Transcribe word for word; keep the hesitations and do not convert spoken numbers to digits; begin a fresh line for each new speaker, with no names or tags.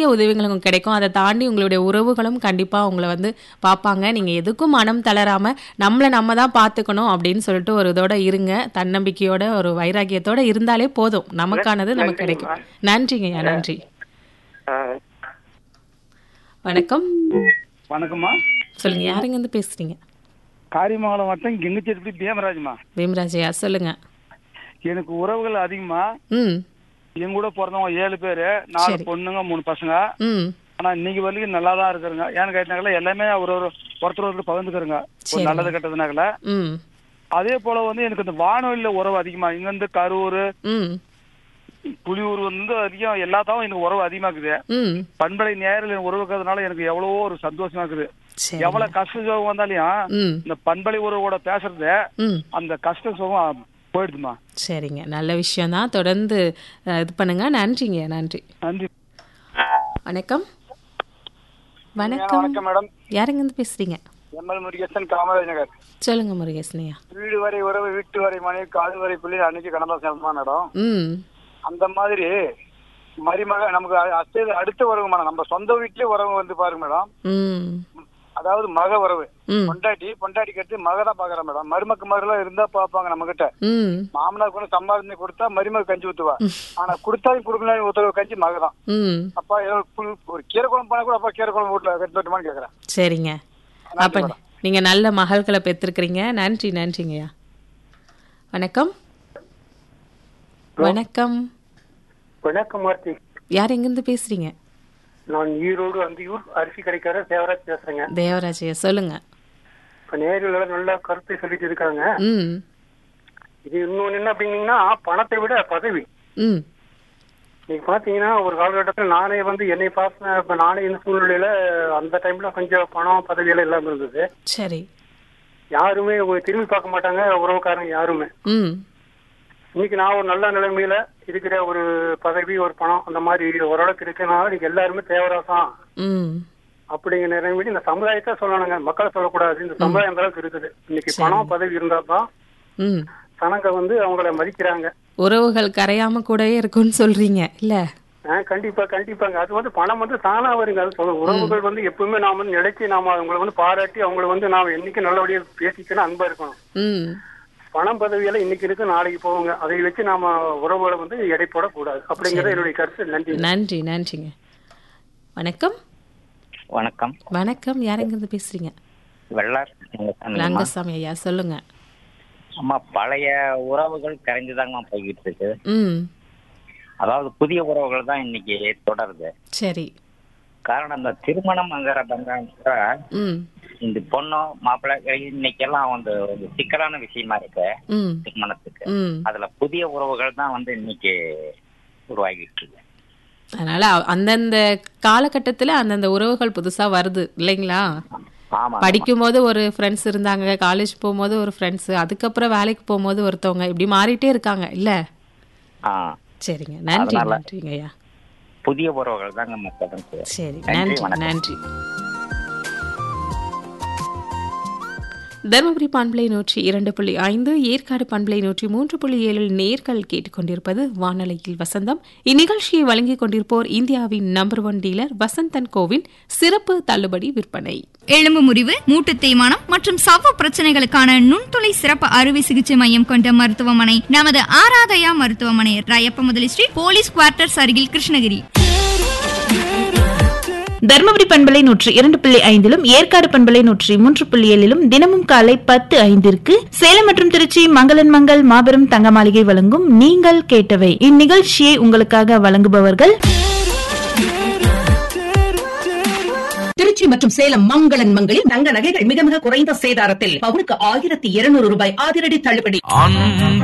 நிறைய உதவிகளும் கிடைக்கும். அதை தாண்டி உங்களுடைய உறவுகளும் கண்டிப்பா உங்களை வந்து பார்ப்பாங்க. நீங்க எதுக்கும் மனம் தளராம நம்மளை நம்ம தான் பார்த்துக்கணும் அப்படின்னு சொல்லிட்டு ஒரு இதோட இருங்க. தன்னம்பிக்கையோட ஒரு வைராக்கியத்தோட இருந்தாலே போதும், நமக்கானது நமக்கு கிடைக்கும். நன்றிங்கய்யா, நன்றி. வணக்கம்.
வணக்கம்மா.
சொல்லுங்க, யாருங்க இருந்து பேசுறீங்க?
காரியமங்கலம் வட்டம் கெங்குச்சேரி பீமராஜ்மா.
பீமராஜையா, சொல்லுங்க.
எனக்கு உறவுகள் அதிகமா.
ம்.
எங்க கூட பிறந்தவங்க ஏழு பேரு, நாலு பொண்ணுங்க மூணு பசங்க.
ம்.
ஆனா இன்னைக்கு வரைக்கும் நல்லா தான் இருக்கிறாங்க. ஏன்னு கேட்டாங்களா எல்லாமே ஒரு ஒரு ஒருத்தர் ஒருத்தர் பகிர்ந்துக்கிறங்க, ஒரு நல்லது கெட்டதுனாக்கல. அதே போல வந்து எனக்கு இந்த வானொலியில உறவு அதிகமா. இங்க இருந்து கரூர், புலியூர் வந்து அதிகம் எல்லாத்தாவும் எனக்கு உறவு அதிகமாக்குது. பண்பலை நேரில் உறவுக்கிறதுனால எனக்கு எவ்வளவோ ஒரு சந்தோஷமா இருக்குது. எவ்வளவு கஷ்ட சோகம் வந்தாலையும் இந்த பண்பலை உறவோட பேசுறது அந்த கஷ்ட சோகம் போயிடுதுமா.
சரிங்க, நல்ல விஷயம் தான். தொடர்ந்து இது பண்ணுங்க. நன்றிங்க, நன்றி.
நன்றி.
வணக்கம். வணக்கம்
மேடம்.
யாருங்க இருந்து பேசுறீங்க?
எம்எல் முருகேசன், காமராஜ் நகர்.
சொல்லுங்க முருகேசனையா.
வீடு வரை உறவு, வீட்டு வரை மனைவி, காது வரை பிள்ளை, அன்னைக்கு கணவா சேர்ந்தமா மேடம்.
ம்.
அந்த மாதிரி மருமக நமக்கு அடுத்த உறவு மேடம். நம்ம சொந்த வீட்லயே உறவு வந்து பாருங்க மேடம். அதாவது மக உறவு, பொண்டாட்டி பொண்டாட்டி கட்டு மகதான் பாக்குறேன் மேடம். மருமக்கு மருலாம் இருந்தா பாப்பாங்க நம்ம கிட்ட. மாமனார் கூட சம்பாதிச்சு கொடுத்தா மருமக கஞ்சி ஊத்துவா. ஆனா கொடுத்தாலும் கொடுக்கலாம் உத்தரவு கஞ்சி மகதான். அப்பா ஒரு கீரை குழம்பு பண்ண கூட அப்பா கீரை குழம்பு வீட்டுல கட்டுமான்னு கேக்குறேன்.
சரிங்க, அப்ப நீங்க நல்ல மகள்களை பெற்றிருக்கிறீங்க. நன்றி, நன்றிங்கய்யா. வணக்கம். வணக்கம்.
வணக்கம் மார்த்தி.
யார் எங்க இருந்து பேசுறீங்க?
நான் ஈரோடு அந்தியூர் அரிசி கடைக்கார தேவராஜ் பேசுறேங்க.
தேவராஜ் சொல்லுங்க.
இப்ப நேரில் நல்ல கருத்தை சொல்லிட்டு இருக்காங்க. இது இன்னொன்னு என்ன அப்படின்னீங்கன்னா, பணத்தை விட பதவி. நீங்க பாத்தீங்கன்னா ஒரு காலகட்டத்தில் நானே வந்து என்னை பார்த்த இப்ப நானே இந்த சூழ்நிலையில அந்த டைம்ல கொஞ்சம் பணம் பதவி எல்லாம் இல்லாம இருந்தது.
சரி.
யாருமே திரும்பி பார்க்க மாட்டாங்க உறவுக்காரங்க யாருமே. இன்னைக்கு நான் ஒரு நல்ல நிலைமையில இருக்கிற ஒரு பதவி ஒரு பணம் அந்த மாதிரி ஓரளவுக்கு இருக்கனால இன்னைக்கு எல்லாருமே தேவராசம் அப்படிங்கிற நிலைமையில இந்த சமுதாயத்தை சொல்லணுங்க, மக்களை சொல்லக்கூடாது. இந்த சமுதாயம் அந்த அளவுக்கு இருக்குது. இன்னைக்கு பணம் பதவி இருந்தாதான் சனங்க வந்து அவங்கள மதிக்கிறாங்க.
உறவுகள் கரையாம கூட இருக்கும்னு சொல்றீங்க இல்ல?
கண்டிப்பா கண்டிப்பாங்க. அது வந்து பணம் வந்து தானா வருங்க. அது சொல்ல உறவுகள் வந்து எப்பவுமே நாம வந்து நினைச்சு நாம அவங்களை வந்து பாராட்டி அவங்களை வந்து நாம என்னைக்கு நல்லபடியா பேசிக்கணும், அன்பா இருக்கணும். பணம் பதவியெல்லாம் இன்னைக்கு இருக்கு, நாளைக்கு போவாங்க. அதை வச்சு நாம உறவுகளை வந்து எடை போடக்கூடாது அப்படிங்கறது என்னுடைய கருத்து. நன்றி,
நன்றி, நன்றிங்க. வணக்கம்.
வணக்கம்.
வணக்கம். யாரெங்க பேசுறீங்க?
வெள்ளார்
ரங்கசாமி ஐயா, சொல்லுங்க.
அம்மா, பழைய உறவுகள் கரைஞ்சுதாங்கம்மா போய்கிட்டு இருக்கு. அதாவது புதிய உறவுகள் தான் இன்னைக்கு தொடருது.
சரி.
காரணம் இந்த திருமணம் அங்கிற பண்றாங்க. இந்த பொண்ணு மாப்பிள்ளை இன்னைக்கு எல்லாம் வந்து ஒரு சிக்கலான விஷயமா இருக்கு திருமணத்துக்கு. அதுல புதிய உறவுகள் தான் வந்து இன்னைக்கு உருவாகிட்டு இருக்கு.
அதனால அந்தந்த காலகட்டத்துல அந்தந்த உறவுகள் புதுசா வருது இல்லைங்களா? படிக்கும் போது ஒரு ஃப்ரெண்ட்ஸ் இருந்தாங்க, காலேஜ் போகும்போது ஒரு ஃப்ரெண்ட்ஸ், அதுக்கப்புறம் வேலைக்கு போகும்போது ஒருத்தவங்க, இப்படி மாறிட்டே இருக்காங்க இல்ல? சரிங்க, நன்றி, நன்றிங்க ஐயா.
புதிய உறவுகள் தாங்க மக்கள்.
சரி, நன்றி, நன்றி. தருமபுரி பண்பலை நூற்றி இரண்டு புள்ளி ஐந்து, ஏற்காடு பண்பலை நூற்றி மூன்று புள்ளி ஏழில் நேர்கள் கேட்டுக்கொண்டிருப்பது வானொலியில் வசந்தம். இந்நிகழ்ச்சியை வழங்கிக் கொண்டிருப்போர் இந்தியாவின் number one dealer Vasanthan CoWIN சிறப்பு தள்ளுபடி விற்பனை.
எலும்பு முறிவு, மூட்டு தேய்மானம் மற்றும் சவ்வு பிரச்சனைகளுக்கான நுண்துளை சிறப்பு அறுவை சிகிச்சை மையம் கொண்ட மருத்துவமனை நமது ஆராதயா மருத்துவமனை, ராயப்ப முதலி ஸ்ட்ரீட், போலீஸ் குவார்ட்டர்ஸ் அருகில், கிருஷ்ணகிரி.
தர்மபுரி பண்பலை நூற்றி இரண்டு புள்ளி ஐந்திலும் ஏற்காடு பண்பலை நூற்றி மூன்று புள்ளி ஏழிலும் தினமும் காலை பத்து ஐந்திற்கு சேலம் மற்றும் திருச்சி மங்களன் மங்கள் மாபெரும் தங்க மாளிகை வழங்கும் நீங்கள் கேட்டவை. இந்நிகழ்ச்சியை உங்களுக்காக வழங்குபவர்கள்
திருச்சி மற்றும் சேலம் மங்களன் மங்களில் தங்க நகைகள் மிக மிக குறைந்த சேதாரத்தில் பவுனுக்கு ஆயிரத்தி இருநூறு ரூபாய் அதிரடி தள்ளுபடி.